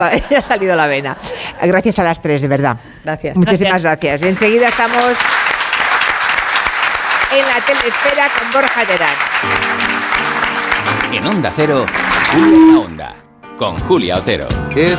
Ya ha salido la vena. Gracias a las tres, de verdad. Gracias. Muchísimas gracias. Enseguida estamos en la telesfera con Borja Terán. En Onda Cero, Julia la Onda, con Julia Otero.